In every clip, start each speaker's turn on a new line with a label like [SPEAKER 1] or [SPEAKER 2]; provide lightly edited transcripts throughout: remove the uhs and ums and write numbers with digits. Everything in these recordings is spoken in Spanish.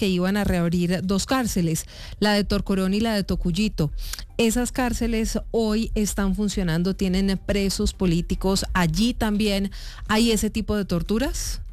[SPEAKER 1] que iban a reabrir 2 cárceles, la de Torcorón y la de Tocuyito. Esas cárceles hoy están funcionando, tienen presos políticos. ¿Allí también hay ese tipo de torturas?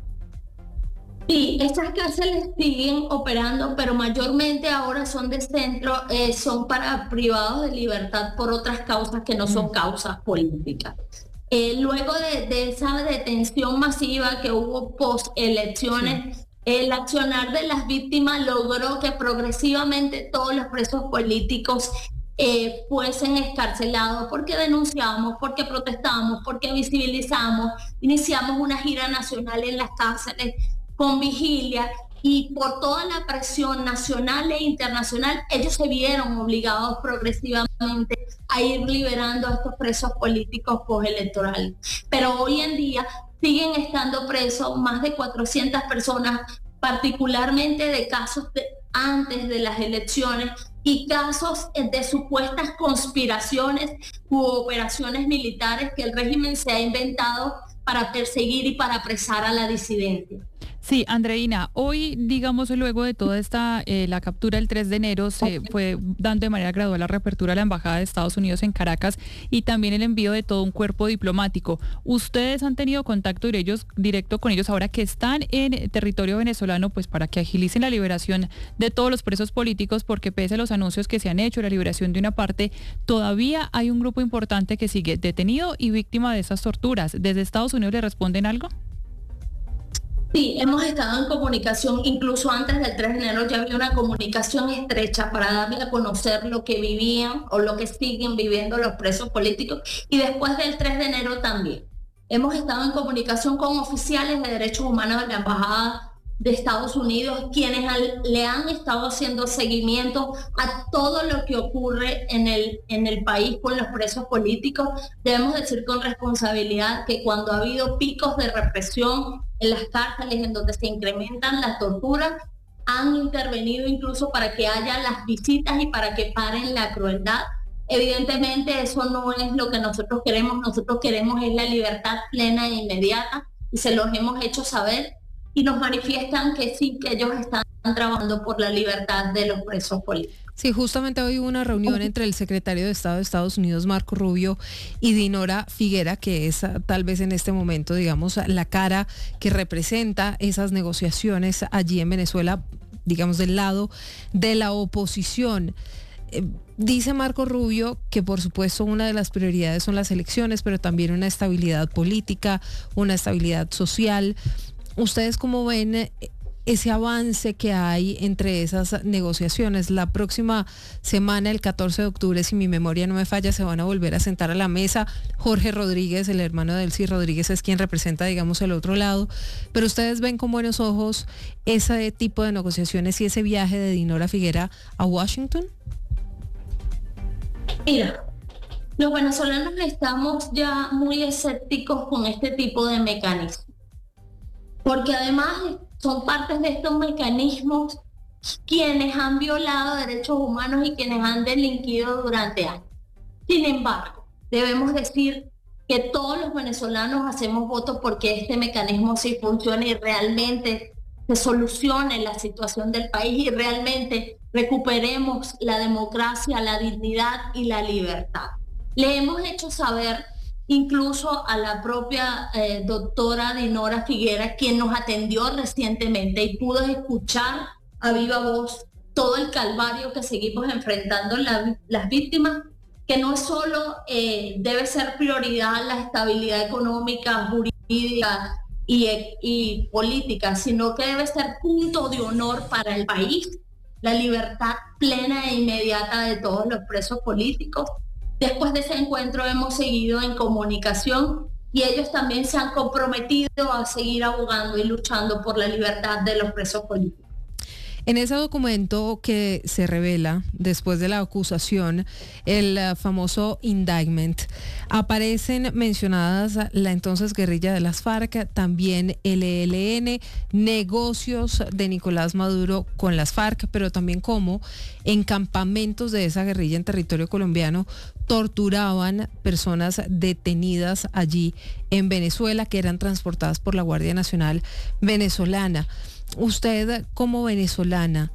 [SPEAKER 2] Sí, estas cárceles siguen operando, pero mayormente ahora son de centro, son para privados de libertad por otras causas que no son causas políticas. Luego de esa detención masiva que hubo post-elecciones, el accionar de las víctimas logró que progresivamente todos los presos políticos fuesen escarcelados porque denunciamos, porque protestamos, porque visibilizamos, iniciamos una gira nacional en las cárceles con vigilia, y por toda la presión nacional e internacional, ellos se vieron obligados progresivamente a ir liberando a estos presos políticos postelectorales. Pero hoy en día siguen estando presos más de 400 personas, particularmente de casos antes de las elecciones y casos de supuestas conspiraciones u operaciones militares que el régimen se ha inventado para perseguir y para apresar a la disidencia.
[SPEAKER 3] Sí, Andreina, hoy, digamos, luego de toda esta, la captura el 3 de enero, se fue dando de manera gradual la reapertura de la Embajada de Estados Unidos en Caracas y también el envío de todo un cuerpo diplomático. ¿Ustedes han tenido contacto directo con ellos ahora que están en territorio venezolano, pues para que agilicen la liberación de todos los presos políticos? Porque pese a los anuncios que se han hecho, la liberación de una parte, todavía hay un grupo importante que sigue detenido y víctima de esas torturas. ¿Desde Estados Unidos le responden algo?
[SPEAKER 2] Sí, hemos estado en comunicación, incluso antes del 3 de enero ya había una comunicación estrecha para darle a conocer lo que vivían o lo que siguen viviendo los presos políticos, y después del 3 de enero también. Hemos estado en comunicación con oficiales de derechos humanos de la Embajada de Estados Unidos, quienes le han estado haciendo seguimiento a todo lo que ocurre en el país con los presos políticos. Debemos decir con responsabilidad que cuando ha habido picos de represión en las cárceles en donde se incrementan las torturas, han intervenido incluso para que haya las visitas y para que paren la crueldad. Evidentemente eso no es lo que nosotros queremos es la libertad plena e inmediata, y se los hemos hecho saber, y nos manifiestan que sí, que ellos están trabajando por la libertad de los presos políticos.
[SPEAKER 1] Sí, justamente hoy hubo una reunión entre el secretario de Estado de Estados Unidos, Marco Rubio, y Dinora Figuera, que es tal vez en este momento, digamos, la cara que representa esas negociaciones allí en Venezuela, digamos, del lado de la oposición. Dice Marco Rubio que por supuesto una de las prioridades son las elecciones, pero también una estabilidad política, una estabilidad social. ¿Ustedes cómo ven ese avance que hay entre esas negociaciones? La próxima semana, el 14 de octubre, si mi memoria no me falla, se van a volver a sentar a la mesa. Jorge Rodríguez, el hermano de Delcy Rodríguez, es quien representa, digamos, el otro lado. Pero ustedes ven con buenos ojos ese tipo de negociaciones y ese viaje de Dinora Figuera a Washington.
[SPEAKER 2] Mira, los venezolanos estamos ya muy escépticos con este tipo de mecanismos, porque además son partes de estos mecanismos quienes han violado derechos humanos y quienes han delinquido durante años. Sin embargo, debemos decir que todos los venezolanos hacemos votos porque este mecanismo sí funcione y realmente se solucione la situación del país y realmente recuperemos la democracia, la dignidad y la libertad. Le hemos hecho saber incluso a la propia doctora Dinora Figuera, quien nos atendió recientemente y pudo escuchar a viva voz todo el calvario que seguimos enfrentando las víctimas, que no solo debe ser prioridad la estabilidad económica, jurídica y política, sino que debe ser punto de honor para el país la libertad plena e inmediata de todos los presos políticos. Después de ese encuentro hemos seguido en comunicación y ellos también se han comprometido a seguir abogando y luchando por la libertad de los presos políticos.
[SPEAKER 1] En ese documento que se revela después de la acusación, el famoso indictment, aparecen mencionadas la entonces guerrilla de las FARC, también el ELN, negocios de Nicolás Maduro con las FARC, pero también cómo en campamentos de esa guerrilla en territorio colombiano torturaban personas detenidas allí en Venezuela que eran transportadas por la Guardia Nacional venezolana. usted como venezolana,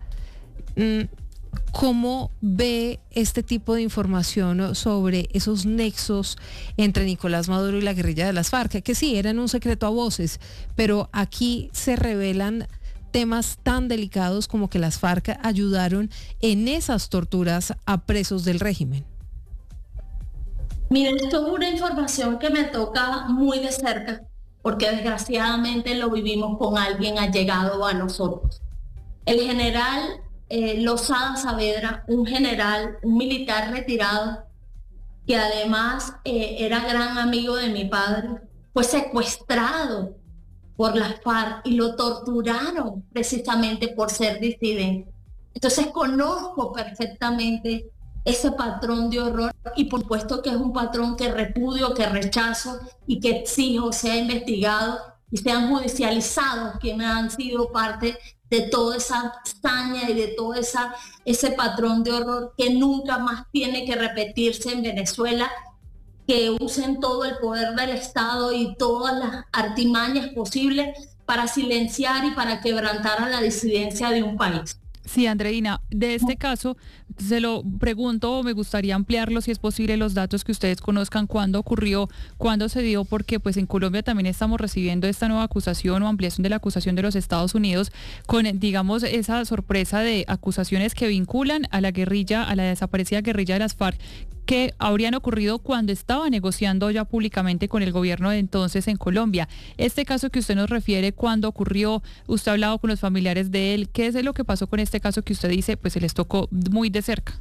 [SPEAKER 1] ¿cómo ve este tipo de información sobre esos nexos entre Nicolás Maduro y la guerrilla de las FARC? Que sí, eran un secreto a voces, pero aquí se revelan temas tan delicados como que las FARC ayudaron en esas torturas a presos del régimen.
[SPEAKER 2] Miren, esto es una información que me toca muy de cerca, porque desgraciadamente lo vivimos con alguien allegado a nosotros. El general Lozada Saavedra, un general, un militar retirado, que además era gran amigo de mi padre, fue secuestrado por las FARC y lo torturaron precisamente por ser disidente. Entonces conozco perfectamente ese patrón de horror y por supuesto que es un patrón que repudio, que rechazo y que exijo sea investigado y sean judicializados quienes han sido parte de toda esa hazaña y de todo ese patrón de horror que nunca más tiene que repetirse en Venezuela, que usen todo el poder del Estado y todas las artimañas posibles para silenciar y para quebrantar a la disidencia de un país.
[SPEAKER 3] Sí, Andreina, de este caso se lo pregunto, me gustaría ampliarlo si es posible los datos que ustedes conozcan, cuándo ocurrió, cuándo se dio, porque pues en Colombia también estamos recibiendo esta nueva acusación o ampliación de la acusación de los Estados Unidos con, digamos, esa sorpresa de acusaciones que vinculan a la guerrilla, a la desaparecida guerrilla de las FARC, que habrían ocurrido cuando estaba negociando ya públicamente con el gobierno de entonces en Colombia. Este caso que usted nos refiere, ¿cuándo ocurrió? ¿Usted ha hablado con los familiares de él? ¿Qué es lo que pasó con este caso que usted dice, pues se les tocó muy de cerca?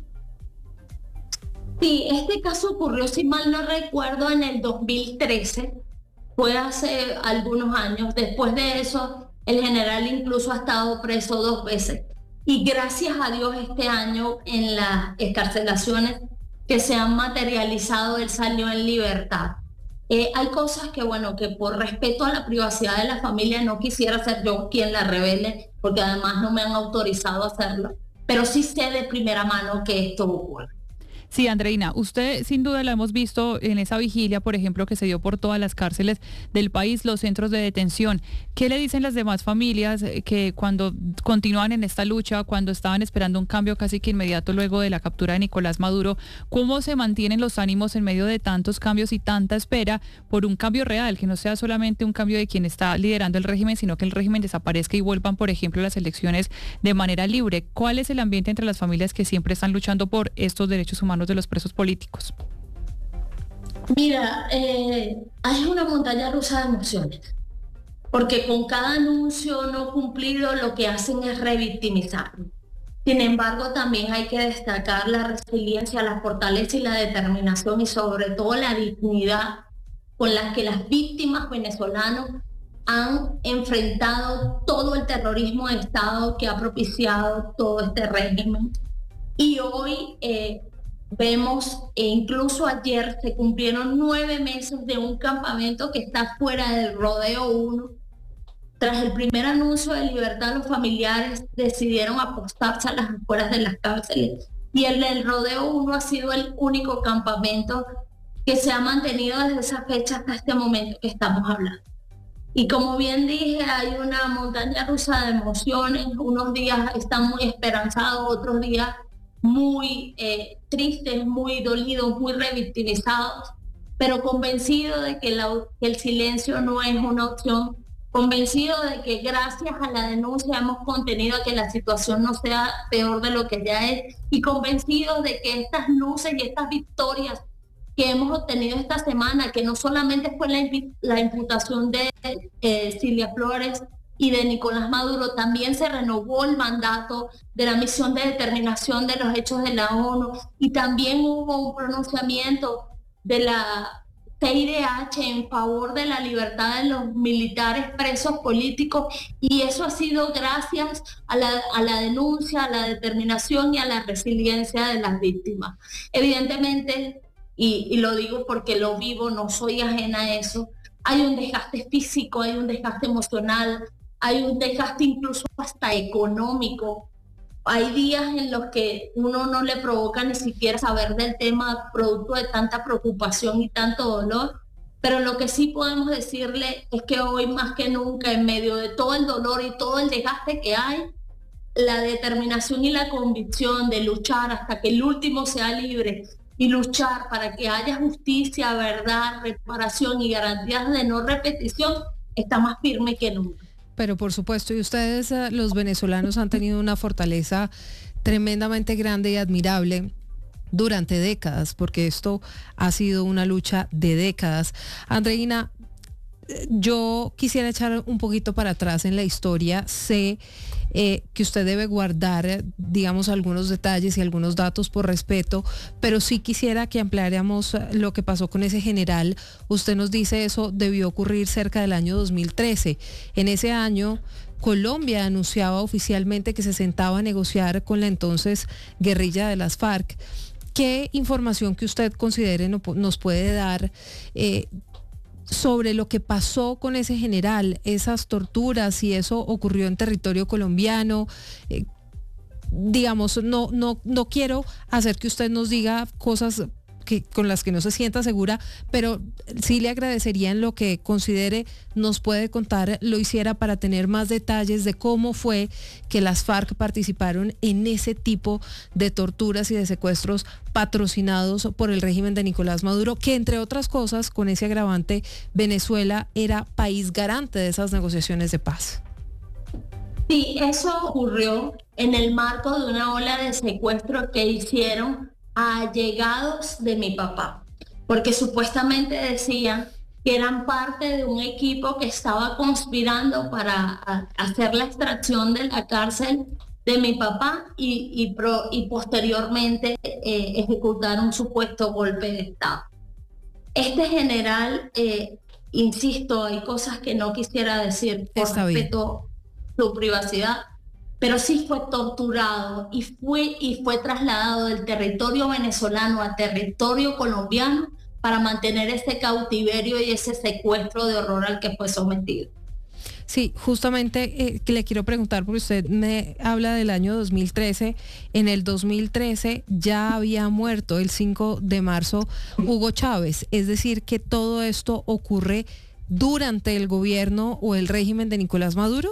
[SPEAKER 2] Sí, este caso ocurrió, si mal no recuerdo, en el 2013, fue hace algunos años. Después de eso, el general incluso ha estado preso 2 veces. Y gracias a Dios este año en las excarcelaciones que se han materializado, él salió en libertad. Hay cosas que, bueno, que por respeto a la privacidad de la familia no quisiera ser yo quien la revele, porque además no me han autorizado a hacerlo, pero sí sé de primera mano que esto ocurre.
[SPEAKER 3] Sí, Andreina, usted sin duda la hemos visto en esa vigilia, por ejemplo, que se dio por todas las cárceles del país, los centros de detención. ¿Qué le dicen las demás familias que cuando continúan en esta lucha, cuando estaban esperando un cambio casi que inmediato luego de la captura de Nicolás Maduro, cómo se mantienen los ánimos en medio de tantos cambios y tanta espera por un cambio real, que no sea solamente un cambio de quien está liderando el régimen, sino que el régimen desaparezca y vuelvan, por ejemplo, las elecciones de manera libre? ¿Cuál es el ambiente entre las familias que siempre están luchando por estos derechos humanos de los presos políticos?
[SPEAKER 2] Mira, hay una montaña rusa de emociones, porque con cada anuncio no cumplido lo que hacen es revictimizar. Sin embargo, también hay que destacar la resiliencia, la fortaleza y la determinación y sobre todo la dignidad con la que las víctimas venezolanas han enfrentado todo el terrorismo de Estado que ha propiciado todo este régimen. Y hoy vemos, e incluso ayer se cumplieron 9 meses de un campamento que está fuera del Rodeo 1. Tras el primer anuncio de libertad, los familiares decidieron apostarse a las afueras de las cárceles. Y el del Rodeo 1 ha sido el único campamento que se ha mantenido desde esa fecha hasta este momento que estamos hablando. Y como bien dije, hay una montaña rusa de emociones. Unos días están muy esperanzados, otros días muy tristes, muy dolidos, muy revictimizados, pero convencidos de que el silencio no es una opción, convencidos de que gracias a la denuncia hemos contenido a que la situación no sea peor de lo que ya es, y convencidos de que estas luces y estas victorias que hemos obtenido esta semana, que no solamente fue la imputación de Cilia Flores y de Nicolás Maduro, también se renovó el mandato de la misión de determinación de los hechos de la ONU, y también hubo un pronunciamiento de la CIDH en favor de la libertad de los militares presos políticos, y eso ha sido gracias a la denuncia, a la determinación y a la resiliencia de las víctimas. Evidentemente, y lo digo porque lo vivo, no soy ajena a eso, hay un desgaste físico, hay un desgaste emocional, hay un desgaste incluso hasta económico. Hay días en los que uno no le provoca ni siquiera saber del tema producto de tanta preocupación y tanto dolor. pero lo que sí podemos decirle es que hoy más que nunca, en medio de todo el dolor y todo el desgaste que hay, la determinación y la convicción de luchar hasta que el último sea libre y luchar para que haya justicia, verdad, reparación y garantías de no repetición está más firme que nunca.
[SPEAKER 1] Pero por supuesto, y ustedes, los venezolanos, han tenido una fortaleza tremendamente grande y admirable durante décadas, porque esto ha sido una lucha de décadas. Andreina, yo quisiera echar un poquito para atrás en la historia. Sé que usted debe guardar, digamos, algunos detalles y algunos datos por respeto, pero sí quisiera que ampliáramos lo que pasó con ese general. Usted nos dice eso debió ocurrir cerca del año 2013. En ese año, Colombia anunciaba oficialmente que se sentaba a negociar con la entonces guerrilla de las FARC. ¿Qué información que usted considere nos puede dar sobre lo que pasó con ese general, esas torturas, si eso ocurrió en territorio colombiano? Digamos, no quiero hacer que usted nos diga cosas con las que no se sienta segura, pero sí le agradecería en lo que considere nos puede contar, lo hiciera para tener más detalles de cómo fue que las FARC participaron en ese tipo de torturas y de secuestros patrocinados por el régimen de Nicolás Maduro, que entre otras cosas, con ese agravante, Venezuela era país garante de esas negociaciones de paz.
[SPEAKER 2] Sí, eso ocurrió en el marco de una ola de secuestro que hicieron a allegados de mi papá, porque supuestamente decían que eran parte de un equipo que estaba conspirando para hacer la extracción de la cárcel de mi papá y posteriormente ejecutar un supuesto golpe de Estado. Este general, insisto, hay cosas que no quisiera decir por respeto a su privacidad, pero sí fue torturado y fue trasladado del territorio venezolano a territorio colombiano para mantener ese cautiverio y ese secuestro de horror al que fue sometido.
[SPEAKER 1] Sí, justamente que le quiero preguntar, porque usted me habla del año 2013. En el 2013 ya había muerto el 5 de marzo Hugo Chávez, es decir, que todo esto ocurre durante el gobierno o el régimen de Nicolás Maduro.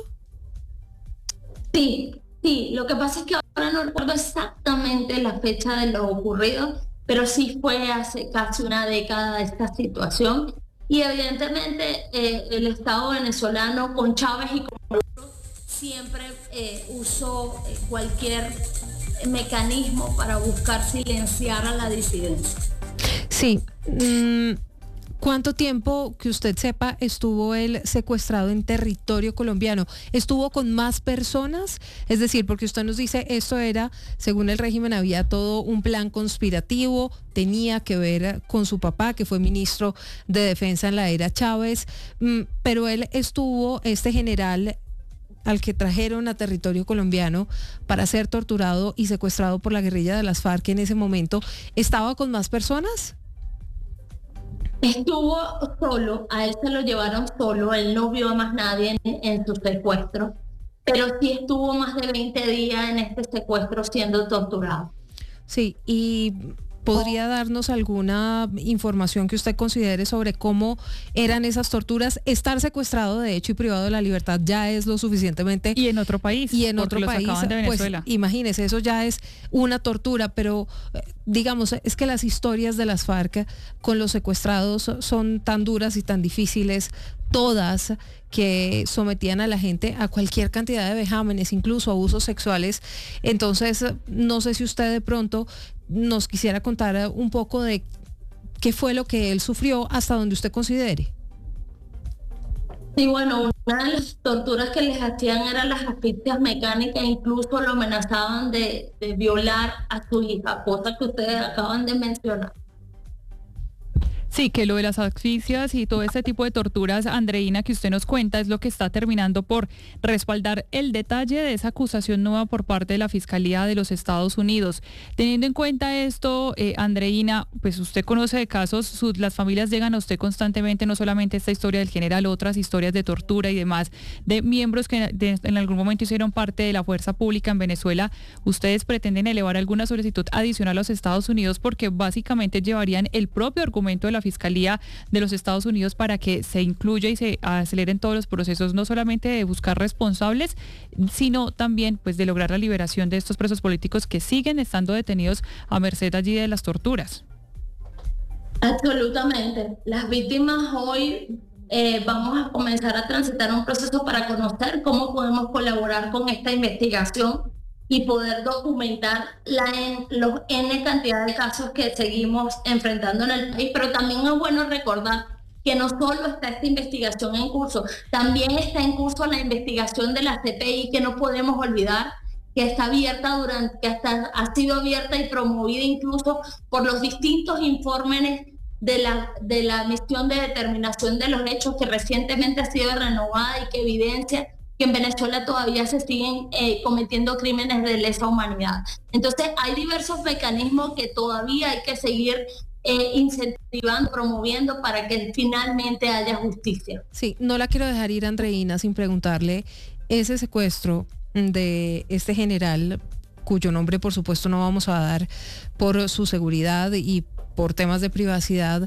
[SPEAKER 2] Sí, lo que pasa es que ahora no recuerdo exactamente la fecha de lo ocurrido, pero sí fue hace casi una década esta situación. Y evidentemente el Estado venezolano con Chávez y con Maduro siempre usó cualquier mecanismo para buscar silenciar a la disidencia.
[SPEAKER 1] Sí. ¿Cuánto tiempo, que usted sepa, estuvo él secuestrado en territorio colombiano? ¿Estuvo con más personas? Es decir, porque usted nos dice, esto era, según el régimen, había todo un plan conspirativo, tenía que ver con su papá, que fue ministro de Defensa en la era Chávez, pero él estuvo, este general al que trajeron a territorio colombiano para ser torturado y secuestrado por la guerrilla de las FARC en ese momento, ¿estaba con más personas?
[SPEAKER 2] Estuvo solo, a él se lo llevaron solo, él no vio a más nadie en su secuestro, pero sí estuvo más de 20 días en este secuestro siendo torturado.
[SPEAKER 1] Sí, y ¿podría darnos alguna información que usted considere sobre cómo eran esas torturas? Estar secuestrado, de hecho, y privado de la libertad ya es lo suficientemente...
[SPEAKER 3] Y en otro país.
[SPEAKER 1] Y en otro país, pues imagínese, eso ya es una tortura, pero digamos, es que las historias de las FARC con los secuestrados son tan duras y tan difíciles, todas, que sometían a la gente a cualquier cantidad de vejámenes, incluso abusos sexuales. Entonces, no sé si usted de pronto nos quisiera contar un poco de qué fue lo que él sufrió, hasta donde usted considere.
[SPEAKER 2] Sí, bueno, una de las torturas que les hacían eran las asfixias mecánicas, incluso lo amenazaban de violar a su hija, cosa que ustedes acaban de mencionar.
[SPEAKER 3] Sí, que lo de las asfixias y todo este tipo de torturas, Andreina, que usted nos cuenta, es lo que está terminando por respaldar el detalle de esa acusación nueva por parte de la Fiscalía de los Estados Unidos. Teniendo en cuenta esto, Andreina, pues usted conoce de casos, las familias llegan a usted constantemente, no solamente esta historia del general, otras historias de tortura y demás, de miembros que en algún momento hicieron parte de la fuerza pública en Venezuela. ¿Ustedes pretenden elevar alguna solicitud adicional a los Estados Unidos? Porque básicamente llevarían el propio argumento de la la Fiscalía de los Estados Unidos para que se incluya y se aceleren todos los procesos, no solamente de buscar responsables, sino también pues de lograr la liberación de estos presos políticos que siguen estando detenidos a merced allí de las torturas.
[SPEAKER 2] Absolutamente. Las víctimas hoy vamos a comenzar a transitar un proceso para conocer cómo podemos colaborar con esta investigación y poder documentar los N cantidad de casos que seguimos enfrentando en el país. Pero también es bueno recordar que no solo está esta investigación en curso, también está en curso la investigación de la CPI, que no podemos olvidar que está abierta ha sido abierta y promovida incluso por los distintos informes de la misión de determinación de los hechos, que recientemente ha sido renovada y que evidencia que en Venezuela todavía se siguen cometiendo crímenes de lesa humanidad. Entonces hay diversos mecanismos que todavía hay que seguir incentivando, promoviendo para que finalmente haya justicia.
[SPEAKER 1] Sí, no la quiero dejar ir, Andreina, sin preguntarle ese secuestro de este general, cuyo nombre por supuesto no vamos a dar por su seguridad y por temas de privacidad.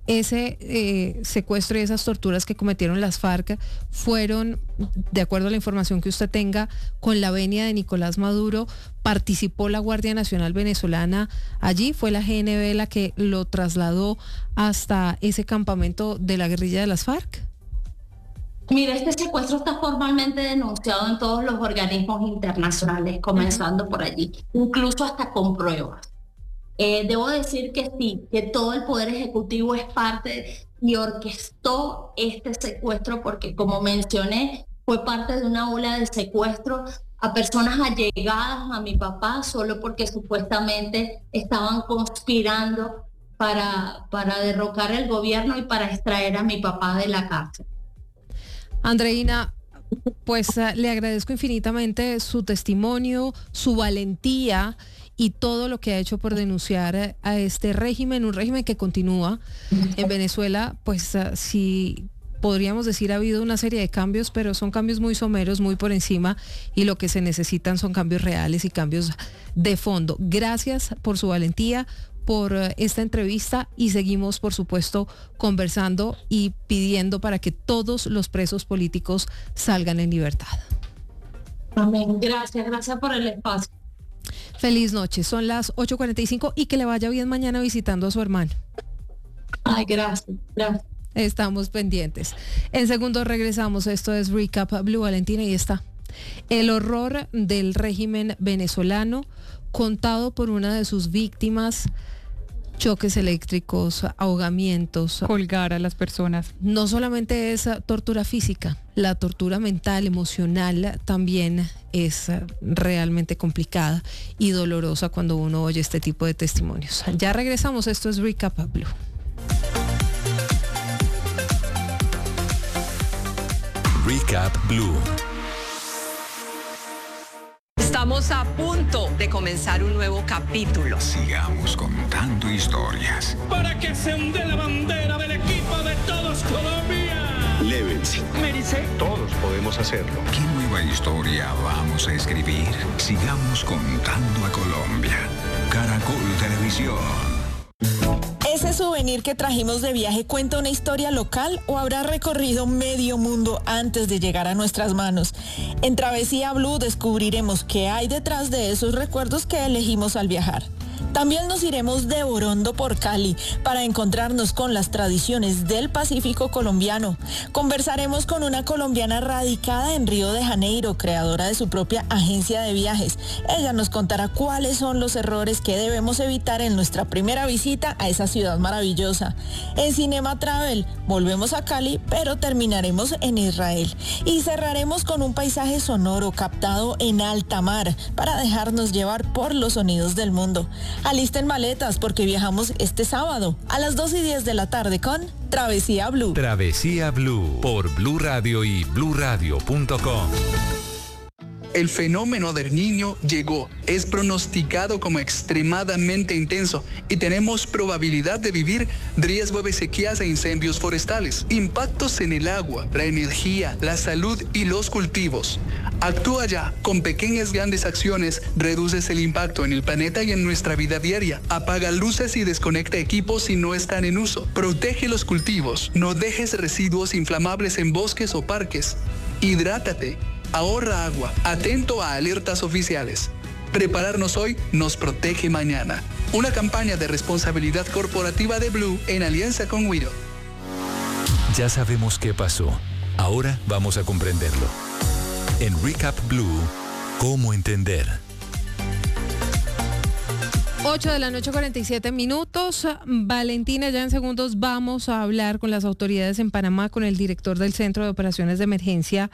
[SPEAKER 1] Ese secuestro y esas torturas que cometieron las FARC fueron, de acuerdo a la información que usted tenga, con la venia de Nicolás Maduro. ¿Participó la Guardia Nacional Venezolana allí? ¿Fue la GNB la que lo trasladó hasta ese campamento de la guerrilla de las FARC?
[SPEAKER 2] Mira, este secuestro está formalmente denunciado en todos los organismos internacionales, comenzando por allí, incluso hasta con pruebas. Debo decir que sí, que todo el Poder Ejecutivo es parte y orquestó este secuestro, porque como mencioné, fue parte de una ola de secuestro a personas allegadas a mi papá, solo porque supuestamente estaban conspirando para derrocar el gobierno y para extraer a mi papá de la cárcel.
[SPEAKER 1] Andreina, pues le agradezco infinitamente su testimonio, su valentía y todo lo que ha hecho por denunciar a este régimen, un régimen que continúa en Venezuela. Pues sí, podríamos decir, ha habido una serie de cambios, pero son cambios muy someros, muy por encima, y lo que se necesitan son cambios reales y cambios de fondo. Gracias por su valentía, por esta entrevista, y seguimos, por supuesto, conversando y pidiendo para que todos los presos políticos salgan en libertad.
[SPEAKER 2] Amén. Gracias por el espacio.
[SPEAKER 1] Feliz noche, son las 8:45 y que le vaya bien mañana visitando a su hermano.
[SPEAKER 2] Ay, gracias.
[SPEAKER 1] Estamos pendientes. En segundos regresamos, esto es Recap Blue, Valentina, y está el horror del régimen venezolano contado por una de sus víctimas: choques eléctricos, ahogamientos.
[SPEAKER 3] Colgar a las personas.
[SPEAKER 1] No solamente es tortura física, la tortura mental, emocional también es realmente complicada y dolorosa cuando uno oye este tipo de testimonios. Ya regresamos, esto es Recap Blue.
[SPEAKER 4] Recap Blue.
[SPEAKER 5] Estamos a punto de comenzar un nuevo capítulo.
[SPEAKER 6] Sigamos contando historias.
[SPEAKER 7] Para que se onde la bandera del equipo de todos Colombia.
[SPEAKER 6] Llévense.
[SPEAKER 7] Mérice.
[SPEAKER 8] Todos podemos hacerlo.
[SPEAKER 6] ¿Qué nueva historia vamos a escribir? Sigamos contando a Colombia. Caracol Televisión.
[SPEAKER 9] ¿Ese souvenir que trajimos de viaje cuenta una historia local o habrá recorrido medio mundo antes de llegar a nuestras manos? En Travesía Blue descubriremos qué hay detrás de esos recuerdos que elegimos al viajar. También nos iremos de Orondo por Cali para encontrarnos con las tradiciones del Pacífico colombiano. Conversaremos con una colombiana radicada en Río de Janeiro, creadora de su propia agencia de viajes. Ella nos contará cuáles son los errores que debemos evitar en nuestra primera visita a esa ciudad maravillosa. En Cinema Travel volvemos a Cali, pero terminaremos en Israel. Y cerraremos con un paisaje sonoro captado en alta mar para dejarnos llevar por los sonidos del mundo. Alisten maletas porque viajamos este sábado a las 2:10 de la tarde con Travesía Blue.
[SPEAKER 4] Travesía Blue por Blue Radio y bluradio.com.
[SPEAKER 8] El fenómeno del Niño llegó, es pronosticado como extremadamente intenso y tenemos probabilidad de vivir riesgo de sequías e incendios forestales, impactos en el agua, la energía, la salud y los cultivos. Actúa ya, con pequeñas grandes acciones reduces el impacto en el planeta y en nuestra vida diaria. Apaga luces y desconecta equipos si no están en uso. Protege los cultivos, no dejes residuos inflamables en bosques o parques. Hidrátate, ahorra agua, atento a alertas oficiales. Prepararnos hoy nos protege mañana. Una campaña de responsabilidad corporativa de Blue en alianza con Wido.
[SPEAKER 4] Ya sabemos qué pasó. Ahora vamos a comprenderlo. En Recap Blue, ¿cómo entender?
[SPEAKER 1] 8:47 a.m. Valentina, ya en segundos vamos a hablar con las autoridades en Panamá, con el director del Centro de Operaciones de Emergencia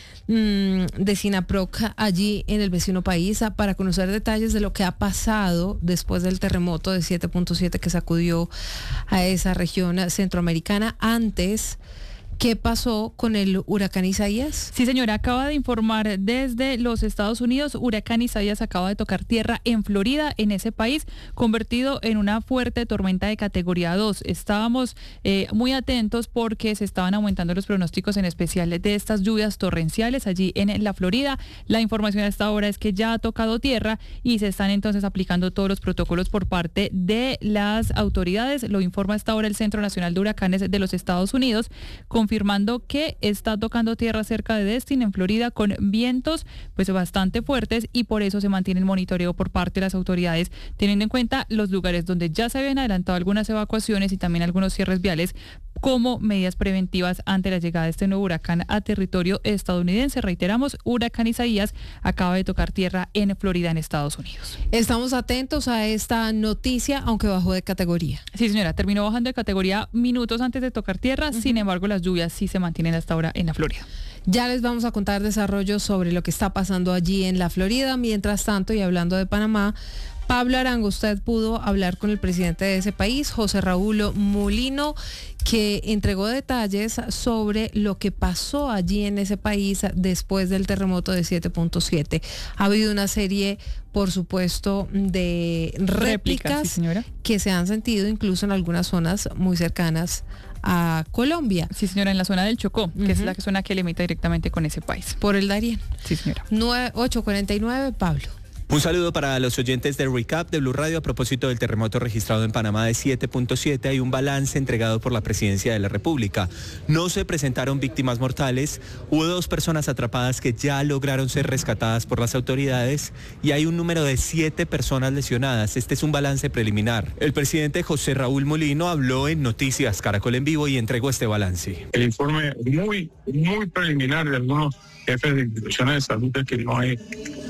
[SPEAKER 1] de SINAPROC allí en el vecino país, para conocer detalles de lo que ha pasado después del terremoto de 7.7 que sacudió a esa región centroamericana. Antes, ¿qué pasó con el huracán Isaías?
[SPEAKER 3] Sí, señora, acaba de informar desde los Estados Unidos. Huracán Isaías acaba de tocar tierra en Florida, en ese país, convertido en una fuerte tormenta de categoría 2. Estábamos muy atentos porque se estaban aumentando los pronósticos, en especial de estas lluvias torrenciales allí en la Florida. La información hasta ahora es que ya ha tocado tierra y se están entonces aplicando todos los protocolos por parte de las autoridades. Lo informa hasta ahora el Centro Nacional de Huracanes de los Estados Unidos, confirmando que está tocando tierra cerca de Destin, en Florida, con vientos pues bastante fuertes, y por eso se mantiene el monitoreo por parte de las autoridades, teniendo en cuenta los lugares donde ya se habían adelantado algunas evacuaciones y también algunos cierres viales como medidas preventivas ante la llegada de este nuevo huracán a territorio estadounidense. Reiteramos, huracán Isaías acaba de tocar tierra en Florida, en Estados Unidos.
[SPEAKER 1] Estamos atentos a esta noticia, aunque bajó de categoría.
[SPEAKER 3] Sí, señora, terminó bajando de categoría minutos antes de tocar tierra. Sin embargo, las lluvias sí se mantienen hasta ahora en la Florida.
[SPEAKER 1] Ya les vamos a contar desarrollos sobre lo que está pasando allí en la Florida. Mientras tanto, y hablando de Panamá, Pablo Arango, usted pudo hablar con el presidente de ese país, José Raúl Mulino, que entregó detalles sobre lo que pasó allí en ese país después del terremoto de 7.7. Ha habido una serie, por supuesto, de réplicas,
[SPEAKER 3] sí, señora,
[SPEAKER 1] que se han sentido incluso en algunas zonas muy cercanas a Colombia.
[SPEAKER 3] Sí, señora, en la zona del Chocó, que es la zona que limita directamente con ese país.
[SPEAKER 1] Por el Darién.
[SPEAKER 3] Sí, señora.
[SPEAKER 1] 8:49, Pablo.
[SPEAKER 10] Un saludo para los oyentes de Recap de Blue Radio. A propósito del terremoto registrado en Panamá de 7.7, hay un balance entregado por la Presidencia de la República. No se presentaron víctimas mortales, hubo 2 personas atrapadas que ya lograron ser rescatadas por las autoridades y hay un número de 7 personas lesionadas. Este es un balance preliminar. El presidente José Raúl Mulino habló en Noticias Caracol en Vivo y entregó este balance.
[SPEAKER 11] El informe muy preliminar de algunos jefes de instituciones de salud es que no hay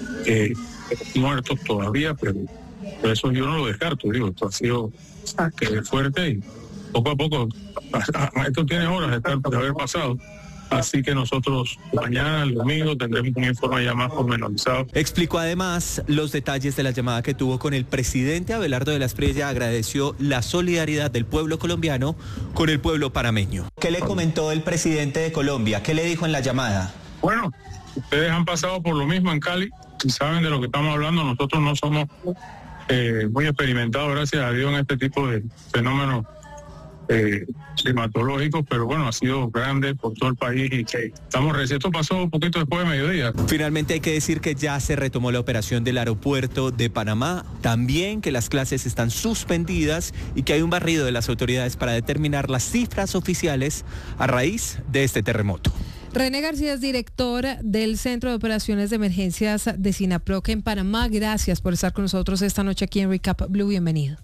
[SPEAKER 11] muertos todavía, pero eso yo no lo descarto. Digo, esto ha sido fuerte y poco a poco, esto tiene horas de haber pasado. Así que nosotros mañana, el domingo, tendremos un informe ya más pormenorizado.
[SPEAKER 10] Explicó además los detalles de la llamada que tuvo con el presidente. Abelardo de la Espriella agradeció la solidaridad del pueblo colombiano con el pueblo panameño. ¿Qué le comentó el presidente de Colombia? ¿Qué le dijo en la llamada?
[SPEAKER 11] Bueno, ustedes han pasado por lo mismo en Cali y saben de lo que estamos hablando. Nosotros no somos muy experimentados, gracias a Dios, en este tipo de fenómenos climatológicos, pero bueno, ha sido grande por todo el país y que estamos recién. Esto pasó un poquito después de mediodía.
[SPEAKER 10] Finalmente hay que decir que ya se retomó la operación del aeropuerto de Panamá, también que las clases están suspendidas y que hay un barrido de las autoridades para determinar las cifras oficiales a raíz de este terremoto.
[SPEAKER 1] René García es director del Centro de Operaciones de Emergencias de SINAPROC en Panamá. Gracias por estar con nosotros esta noche aquí en Recap Blue. Bienvenido.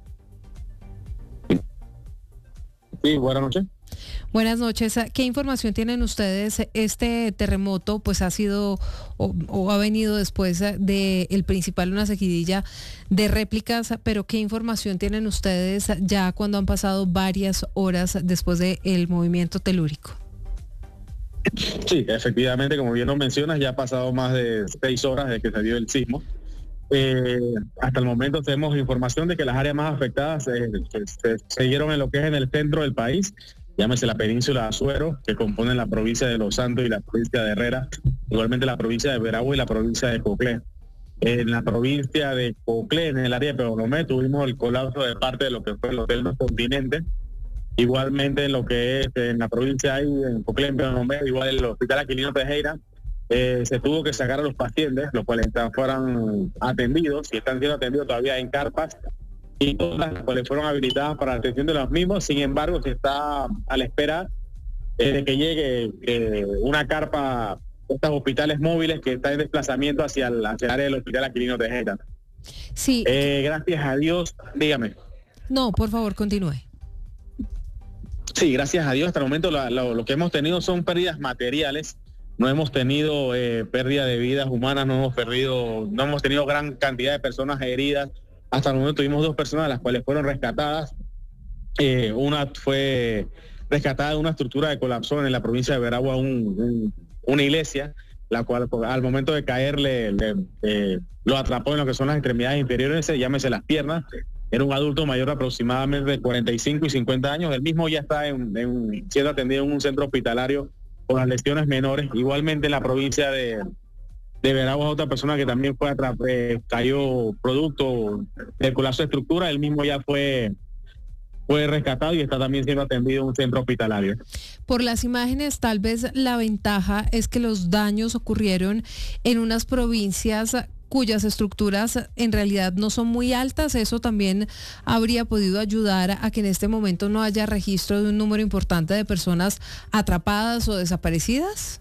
[SPEAKER 11] Sí, buenas noches.
[SPEAKER 1] Buenas noches. ¿Qué información tienen ustedes? Este terremoto pues ha sido o ha venido después de el principal, una seguidilla de réplicas, pero ¿qué información tienen ustedes ya cuando han pasado varias horas después del movimiento telúrico?
[SPEAKER 12] Sí, efectivamente, como bien lo mencionas, ya ha pasado más de 6 horas desde que se dio el sismo. Hasta el momento tenemos información de que las áreas más afectadas se dieron en lo que es en el centro del país, llámese la península de Azuero, que componen la provincia de Los Santos y la provincia de Herrera, igualmente la provincia de Veragua y la provincia de Coclé. En la provincia de Coclé, en el área de Penonomé, tuvimos el colapso de parte de lo que fue el Hotel del Continente. Igualmente en lo que es en la provincia ahí, en Coclé, en Penonomé, igual en el Hospital Aquilino Tejera, se tuvo que sacar a los pacientes, los cuales fueron atendidos y están siendo atendidos todavía en carpas, y todas las cuales fueron habilitadas para la atención de los mismos. Sin embargo, se está a la espera de que llegue una carpa, estos hospitales móviles que está en desplazamiento hacia el área del Hospital Aquilino Tejera.
[SPEAKER 1] Sí.
[SPEAKER 12] Gracias a Dios, dígame.
[SPEAKER 1] No, por favor, continúe.
[SPEAKER 12] Sí, gracias a Dios, hasta el momento lo que hemos tenido son pérdidas materiales. No hemos tenido pérdida de vidas humanas, no hemos tenido gran cantidad de personas heridas. Hasta el momento tuvimos 2 personas, las cuales fueron rescatadas. Una fue rescatada de una estructura que colapsó en la provincia de Veragua, una iglesia, la cual al momento de caer lo atrapó en lo que son las extremidades inferiores, llámese las piernas. Era un adulto mayor de aproximadamente de 45 y 50 años. El mismo ya está siendo atendido en un centro hospitalario con las lesiones menores. Igualmente en la provincia de Veragua, otra persona que también cayó producto del colapso de estructura. El mismo ya fue rescatado y está también siendo atendido en un centro hospitalario.
[SPEAKER 1] Por las imágenes, tal vez la ventaja es que los daños ocurrieron en unas provincias cuyas estructuras en realidad no son muy altas. Eso también habría podido ayudar a que en este momento no haya registro de un número importante de personas atrapadas o desaparecidas.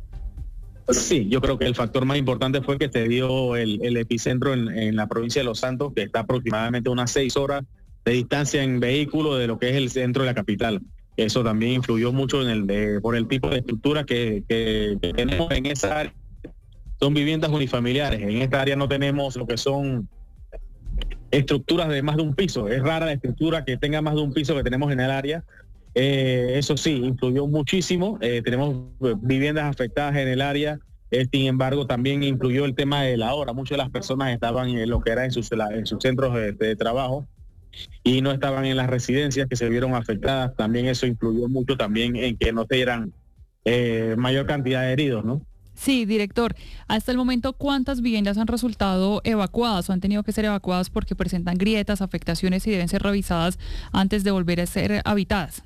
[SPEAKER 12] Sí, yo creo que el factor más importante fue que se dio el epicentro en la provincia de Los Santos, que está aproximadamente unas 6 horas de distancia en vehículo de lo que es el centro de la capital. Eso también influyó mucho por el tipo de estructura que tenemos en esa área. Son viviendas unifamiliares. En esta área no tenemos lo que son estructuras de más de un piso. Es rara la estructura que tenga más de un piso que tenemos en el área. Eso sí, influyó muchísimo. Tenemos viviendas afectadas en el área. Sin embargo, también influyó el tema de la hora. Muchas de las personas estaban en lo que era en sus centros de trabajo y no estaban en las residencias que se vieron afectadas. También eso influyó mucho también en que no se dieran mayor cantidad de heridos, ¿no?
[SPEAKER 3] Sí, director. Hasta el momento, ¿cuántas viviendas han resultado evacuadas o han tenido que ser evacuadas porque presentan grietas, afectaciones y deben ser revisadas antes de volver a ser habitadas?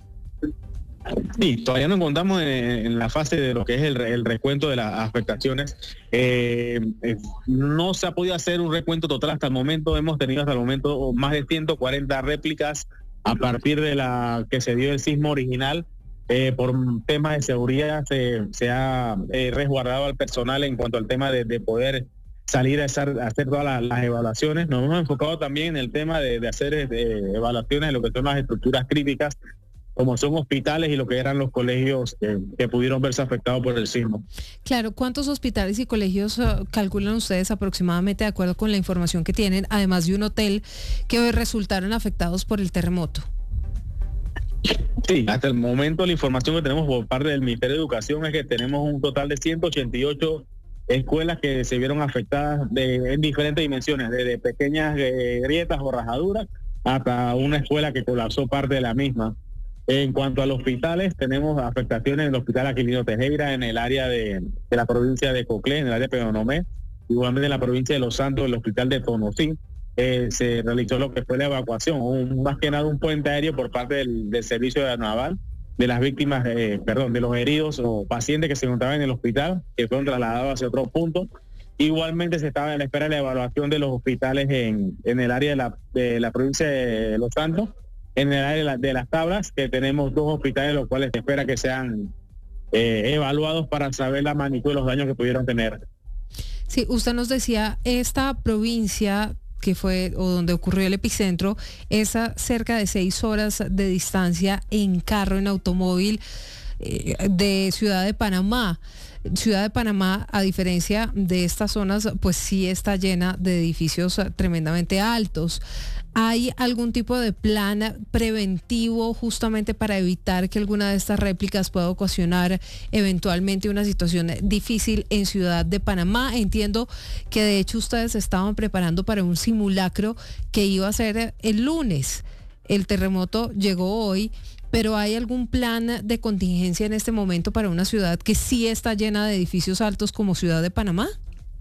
[SPEAKER 12] Sí, todavía no encontramos en la fase de lo que es el recuento de las afectaciones. No se ha podido hacer un recuento total hasta el momento. Hemos tenido hasta el momento más de 140 réplicas a partir de la que se dio el sismo original. Por temas de seguridad se ha resguardado al personal en cuanto al tema de poder salir a hacer todas las evaluaciones. Nos hemos enfocado también en el tema de hacer evaluaciones de lo que son las estructuras críticas, como son hospitales y lo que eran los colegios que pudieron verse afectados por el sismo.
[SPEAKER 1] Claro, ¿cuántos hospitales y colegios calculan ustedes aproximadamente de acuerdo con la información que tienen, además de un hotel que hoy resultaron afectados por el terremoto?
[SPEAKER 12] Sí, hasta el momento la información que tenemos por parte del Ministerio de Educación es que tenemos un total de 188 escuelas que se vieron afectadas en diferentes dimensiones, desde pequeñas grietas o rajaduras hasta una escuela que colapsó parte de la misma. En cuanto a los hospitales, tenemos afectaciones en el Hospital Aquilino Tejera, en el área de la provincia de Coclé, en el área de Penonomé, igualmente en la provincia de Los Santos, el Hospital de Tonosí. Se realizó lo que fue la evacuación, más que nada un puente aéreo por parte del servicio de naval, de las víctimas, de los heridos o pacientes que se encontraban en el hospital, que fueron trasladados hacia otro punto. Igualmente se estaba en la espera de la evaluación de los hospitales en el área de la provincia de Los Santos, en el área de las Tablas, que tenemos 2 hospitales, los cuales se espera que sean evaluados para saber la magnitud de los daños que pudieron tener.
[SPEAKER 1] Sí, usted nos decía, esta provincia que fue o donde ocurrió el epicentro, es a cerca de 6 horas de distancia en carro, en automóvil, de Ciudad de Panamá. Ciudad de Panamá, a diferencia de estas zonas, pues sí está llena de edificios tremendamente altos. ¿Hay algún tipo de plan preventivo justamente para evitar que alguna de estas réplicas pueda ocasionar eventualmente una situación difícil en Ciudad de Panamá? Entiendo que de hecho ustedes estaban preparando para un simulacro que iba a ser el lunes. El terremoto llegó hoy, Pero ¿hay algún plan de contingencia en este momento para una ciudad que sí está llena de edificios altos como Ciudad de Panamá?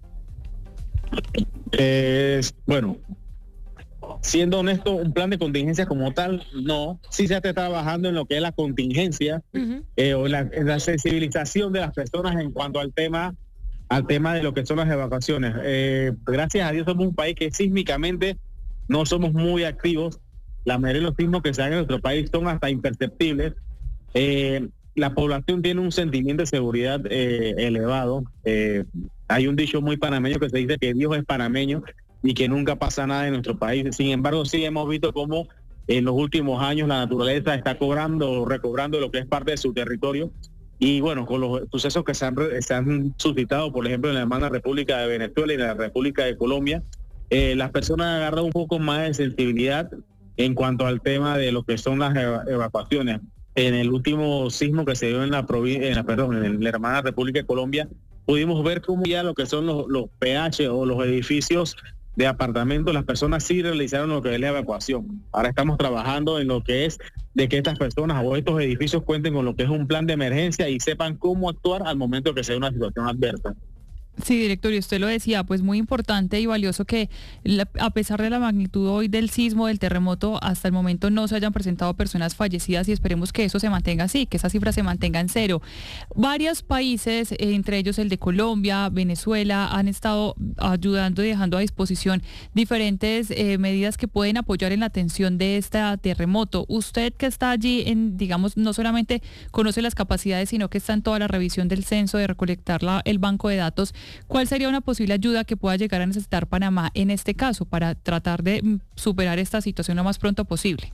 [SPEAKER 12] Bueno, siendo honesto, un plan de contingencia como tal, no. Sí se está trabajando en lo que es la contingencia o la sensibilización de las personas en cuanto al tema de lo que son las evacuaciones. Gracias a Dios somos un país que sísmicamente no somos muy activos. La mayoría de los sismos que se dan en nuestro país son hasta imperceptibles. La población tiene un sentimiento de seguridad elevado. Hay un dicho muy panameño que se dice que Dios es panameño y que nunca pasa nada en nuestro país. Sin embargo, sí hemos visto cómo en los últimos años la naturaleza está recobrando lo que es parte de su territorio. Y bueno, con los sucesos que se han suscitado, por ejemplo, en la hermana República de Venezuela y en la República de Colombia, las personas han agarrado un poco más de sensibilidad en cuanto al tema de lo que son las evacuaciones. En el último sismo que se dio en la hermana República de Colombia, pudimos ver cómo ya lo que son los PH o los edificios de apartamentos, las personas sí realizaron lo que es la evacuación. Ahora estamos trabajando en lo que es de que estas personas o estos edificios cuenten con lo que es un plan de emergencia y sepan cómo actuar al momento que se dé una situación adversa.
[SPEAKER 3] Sí, director, y usted lo decía, pues muy importante y valioso que a pesar de la magnitud hoy del sismo, del terremoto, hasta el momento no se hayan presentado personas fallecidas y esperemos que eso se mantenga así, que esa cifra se mantenga en cero. Varios países, entre ellos el de Colombia, Venezuela, han estado ayudando y dejando a disposición diferentes medidas que pueden apoyar en la atención de este terremoto. Usted que está allí, digamos, no solamente conoce las capacidades, sino que está en toda la revisión del censo, de recolectar el banco de datos. ¿Cuál sería una posible ayuda que pueda llegar a necesitar Panamá en este caso para tratar de superar esta situación lo más pronto posible?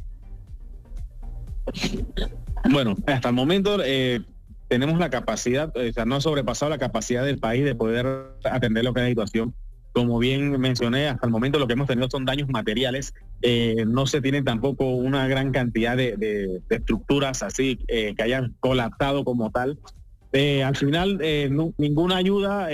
[SPEAKER 12] Bueno, hasta el momento tenemos la capacidad, no ha sobrepasado la capacidad del país de poder atender lo que es la situación. Como bien mencioné, hasta el momento lo que hemos tenido son daños materiales. No se tiene tampoco una gran cantidad de estructuras así que hayan colapsado como tal. Al final, ninguna ayuda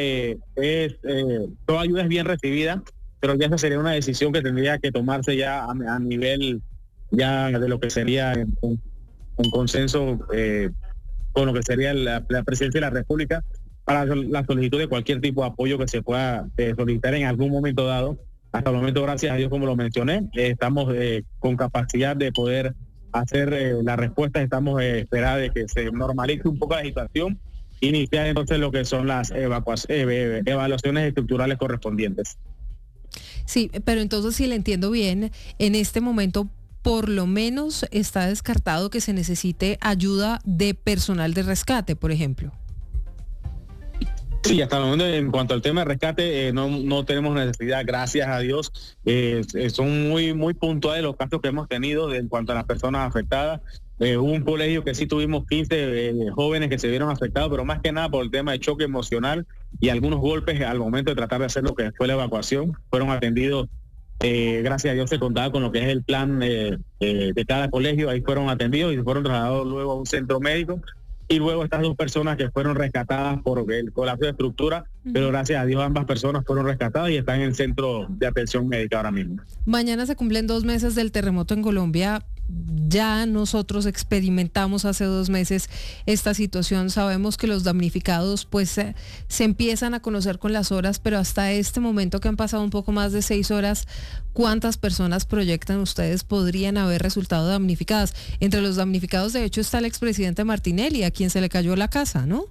[SPEAKER 12] toda ayuda es bien recibida, pero ya esa sería una decisión que tendría que tomarse ya a nivel ya de lo que sería un consenso con lo que sería la presidencia de la República para la solicitud de cualquier tipo de apoyo que se pueda solicitar en algún momento dado. Hasta el momento, gracias a Dios, como lo mencioné, estamos con capacidad de poder hacer la respuesta. Estamos esperando de que se normalice un poco la situación, iniciar entonces lo que son las evaluaciones estructurales correspondientes.
[SPEAKER 1] Sí, pero entonces, si le entiendo bien, en este momento por lo menos está descartado que se necesite ayuda de personal de rescate, por ejemplo.
[SPEAKER 12] Sí, hasta el momento en cuanto al tema de rescate no tenemos necesidad, gracias a Dios. Son muy puntuales los casos que hemos tenido en cuanto a las personas afectadas. Hubo un colegio que sí tuvimos 15 jóvenes que se vieron afectados, pero más que nada por el tema de choque emocional y algunos golpes al momento de tratar de hacer lo que fue la evacuación. Fueron atendidos, gracias a Dios se contaba con lo que es el plan de cada colegio, ahí fueron atendidos y fueron trasladados luego a un centro médico. Y luego estas dos personas que fueron rescatadas por el colapso de estructura, pero gracias a Dios ambas personas fueron rescatadas y están en el centro de atención médica ahora mismo.
[SPEAKER 1] Mañana se cumplen 2 meses del terremoto en Colombia. Ya nosotros experimentamos hace 2 meses esta situación. Sabemos que los damnificados pues se empiezan a conocer con las horas, pero hasta este momento que han pasado un poco más de 6 horas, ¿cuántas personas proyectan ustedes podrían haber resultado damnificadas? Entre los damnificados, de hecho, está el expresidente Martinelli, a quien se le cayó la casa, ¿no?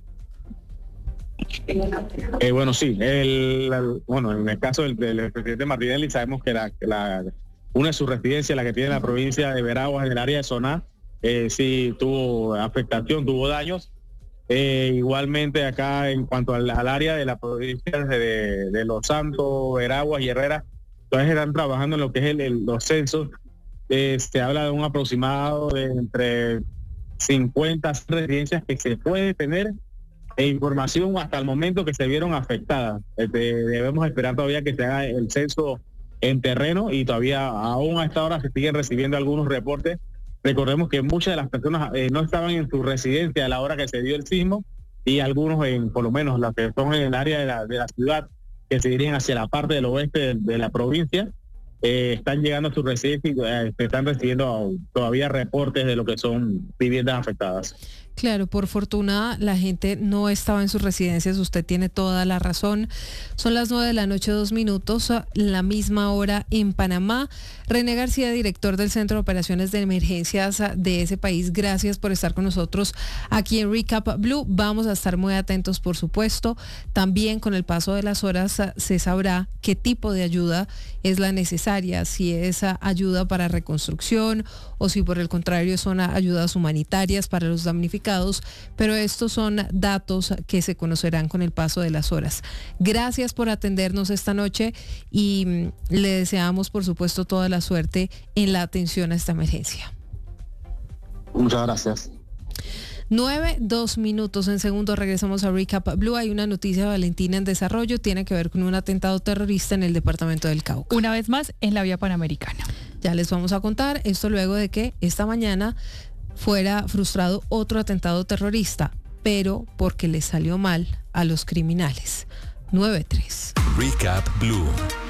[SPEAKER 12] Bueno, sí. En el caso del expresidente Martinelli, sabemos que una de sus residencias, la que tiene la provincia de Veraguas, en el área de Soná, sí tuvo afectación, tuvo daños. Igualmente acá en cuanto al área de la provincia de Los Santos, Veraguas y Herrera, todavía están trabajando en lo que es los censos. Se habla de un aproximado de entre 50 residencias que se puede tener información hasta el momento que se vieron afectadas. Debemos esperar todavía que se haga el censo en terreno y todavía aún a esta hora se siguen recibiendo algunos reportes. Recordemos que muchas de las personas no estaban en su residencia a la hora que se dio el sismo y algunos, por lo menos los que son en el área de la ciudad, que se dirigen hacia la parte del oeste de la provincia, están llegando a sus residencias y se están recibiendo todavía reportes de lo que son viviendas afectadas.
[SPEAKER 1] Claro, por fortuna la gente no estaba en sus residencias, usted tiene toda la razón. Son las 9:02 p.m, la misma hora en Panamá. René García, director del Centro de Operaciones de Emergencias de ese país, gracias por estar con nosotros aquí en Recap Blue. Vamos a estar muy atentos, por supuesto. También con el paso de las horas se sabrá qué tipo de ayuda es la necesaria, si es ayuda para reconstrucción o si por el contrario son ayudas humanitarias para los damnificados, pero estos son datos que se conocerán con el paso de las horas. Gracias por atendernos esta noche y le deseamos, por supuesto, toda la suerte en la atención a esta emergencia.
[SPEAKER 12] Muchas gracias.
[SPEAKER 1] 9:02 p.m. En segundos regresamos a Recap Blue. Hay una noticia, Valentina, en desarrollo, tiene que ver con un atentado terrorista en el departamento del Cauca.
[SPEAKER 3] Una vez más en la vía panamericana.
[SPEAKER 1] Ya les vamos a contar esto luego de que esta mañana fuera frustrado otro atentado terrorista, pero porque le salió mal a los criminales. 9:03.
[SPEAKER 4] Recap Blue.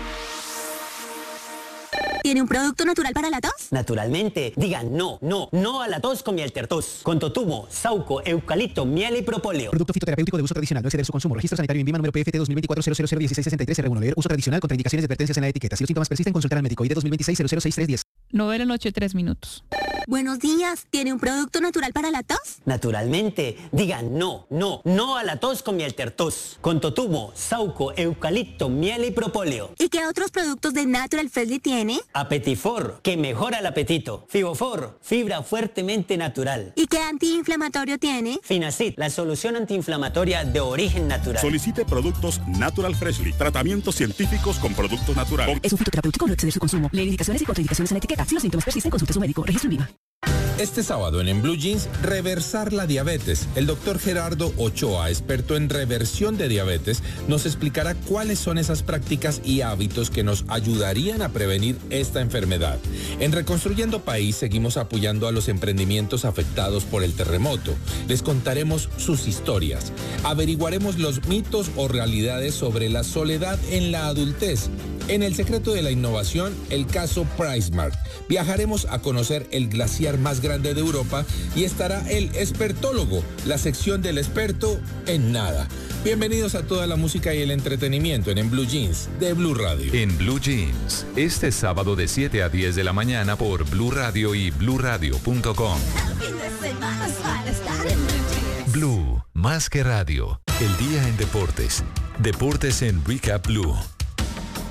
[SPEAKER 13] ¿Tiene un producto natural para la tos?
[SPEAKER 14] Naturalmente. Digan no a la tos con miel tertos. Con totumo, sauco, eucalipto, miel y propóleo.
[SPEAKER 15] Producto fitoterapéutico de uso tradicional. No exceder su consumo. Registro sanitario INVIMA número PFT 2024-001663-R1. Leer uso tradicional con indicaciones y advertencias en la etiqueta. Si los síntomas persisten, consultar al médico. ID 2026-006310.
[SPEAKER 3] 9:03 p.m.
[SPEAKER 13] Buenos días. ¿Tiene un producto natural para la tos?
[SPEAKER 14] Naturalmente. Digan no a la tos con miel tertos. Con totumo, sauco, eucalipto, miel y propóleo.
[SPEAKER 13] ¿Y qué otros productos de Natural Freshly tiene?
[SPEAKER 14] Apetifor, que mejora el apetito. Fibofor, fibra fuertemente natural.
[SPEAKER 13] ¿Y qué antiinflamatorio tiene?
[SPEAKER 14] Finacid, la solución antiinflamatoria de origen natural.
[SPEAKER 16] Solicite productos Natural Freshly. Tratamientos científicos con productos naturales.
[SPEAKER 17] Es un fitoterapéutico, no exceder su consumo. Lee indicaciones y contraindicaciones en la etiqueta. Si los síntomas persisten, consulte a su médico. Registro INVIMA.
[SPEAKER 18] Este sábado en Blue Jeans, reversar la diabetes. El doctor Gerardo Ochoa, experto en reversión de diabetes, nos explicará cuáles son esas prácticas y hábitos que nos ayudarían a prevenir esta enfermedad. En Reconstruyendo País seguimos apoyando a los emprendimientos afectados por el terremoto. Les contaremos sus historias. Averiguaremos los mitos o realidades sobre la soledad en la adultez. En El secreto de la innovación, el caso PriceSmart. Viajaremos a conocer el glaciar más grande de Europa y estará el expertólogo, la sección del experto en nada. Bienvenidos a toda la música y el entretenimiento en Blue Jeans de Blue Radio.
[SPEAKER 4] En Blue Jeans, este sábado de 7 a 10 de la mañana por Blue Radio y bluradio.com. Blue, más que radio. El día en deportes. Deportes en Recap Blue.